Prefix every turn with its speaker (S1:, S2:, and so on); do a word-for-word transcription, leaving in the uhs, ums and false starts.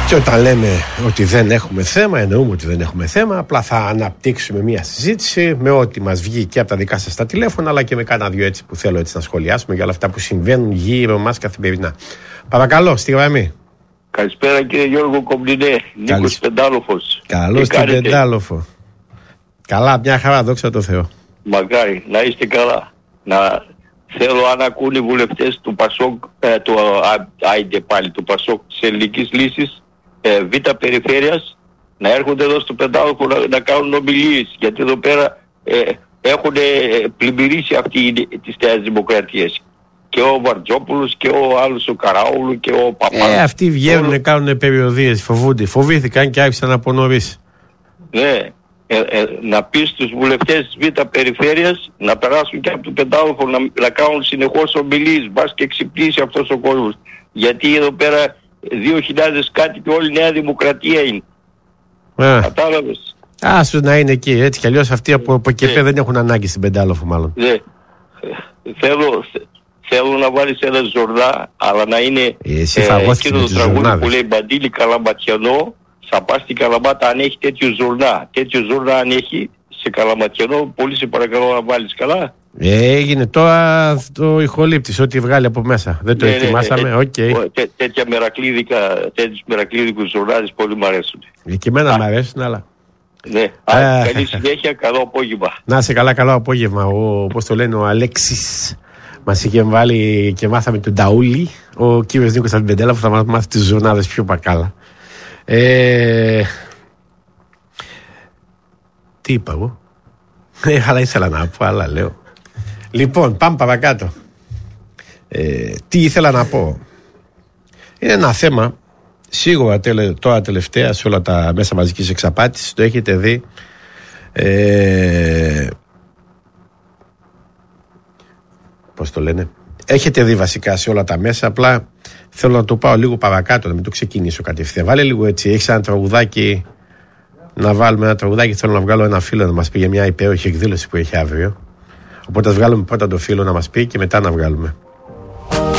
S1: Και όταν λέμε ότι δεν έχουμε θέμα, εννοούμε ότι δεν έχουμε θέμα. Απλά θα αναπτύξουμε μια συζήτηση με ό,τι μας βγει και από τα δικά σας τα τηλέφωνα, αλλά και με κάνα δυο έτσι που θέλω έτσι να σχολιάσουμε για όλα αυτά που συμβαίνουν γύρω μας καθημερινά. Παρακαλώ, στη γραμμή.
S2: Καλησπέρα κύριε Γιώργο Κομπλινέ, Νίκος Πεντάλοφος.
S1: Καλώς την Πεντάλοφο. Καλά, μια χαρά, δόξα τω Θεώ.
S2: Μακάρι, να είστε καλά. Να... Θέλω αν ακούνε οι βουλευτές του Πασόκ, ε, του Άιντε πάλι, του Πασόκ της Ελληνικής Λύσης, ε, Β' Περιφέρειας, να έρχονται εδώ στο Πεντάλοφο να, να κάνουν ομιλίες. Γιατί εδώ πέρα ε, έχουν πλημμυρίσει αυτοί τις Νέας Δημοκρατίες. Και ο Βαρτζόπουλος και ο άλλος ο Καράουλου και ο Παπάς.
S1: Ε, αυτοί βγαίνουν, όλο... κάνουν περιοδίες, φοβούνται. Φοβήθηκαν και άρχισαν από νωρίς.
S2: Ναι. Ε, ε, να πει στους βουλευτές της Β' Περιφέρειας να περάσουν και από το Πεντάλοφο να, να κάνουν συνεχώς ομιλίες, μπας και ξυπνήσει αυτός ο κόσμος. Γιατί εδώ πέρα δύο χιλιάδες κάτι και όλη η Νέα Δημοκρατία είναι.
S1: Ε.
S2: Κατάλαβες.
S1: Άσους να είναι εκεί, έτσι κι αλλιώς αυτοί από, από εκεί πέρα δεν έχουν ανάγκη στην Πεντάλοφο μάλλον.
S2: Ναι. Θέλω, θέλω να βάλεις ένα ζορνά, αλλά να είναι
S1: Εσύ ε,
S2: εκείνο το τραγούδι που λέει Μπαντήλη Καλαματιανό. Θα πας στην Καλαμάτα αν έχει τέτοιο ζουρνά. Τέτοιο ζουρνά αν έχει σε Καλαματιανό, πολύ σε παρακαλώ να βάλεις καλά.
S1: Ε, έγινε τώρα το ηχολήπτης, ό,τι βγάλει από μέσα. Δεν το ναι, ετοιμάσαμε,
S2: ναι, ναι,
S1: οκ. Okay.
S2: Τέ, τέτοια μερακλίδικα, τέτοιους μερακλίδικους ζουρνάδες πολύ μου αρέσουν.
S1: Και εμένα μου αρέσουν, αλλά...
S2: Ναι, α, καλή συνέχεια, καλό απόγευμα.
S1: Να σε καλά, καλό απόγευμα. Ο, πώς το λένε, ο Αλέξης μας είχε βάλει και μάθαμε τον Ταούλη. Ο κύριος Νίκος Αλμπεντέλα που θα μας μάθει τις ζουρνάδες πιο πακάλα. Ε, τι είπα εγώ? Ε, αλλά ήθελα να πω, αλλά λέω. Λοιπόν, πάμε παρακάτω. Ε, τι ήθελα να πω? Είναι ένα θέμα, σίγουρα τελε, τώρα τελευταία σε όλα τα μέσα μαζικής εξαπάτησης, το έχετε δει. Ε, πώς το λένε? Έχετε δει βασικά σε όλα τα μέσα, απλά θέλω να το πάω λίγο παρακάτω, να μην το ξεκινήσω κατευθείαν. Βάλε λίγο έτσι, έχεις ένα τραγουδάκι, να βάλουμε ένα τραγουδάκι, θέλω να βγάλω ένα φίλο να μας πει για μια υπέροχη εκδήλωση που έχει αύριο. Οπότε θα βγάλουμε πρώτα το φίλο να μας πει και μετά να βγάλουμε.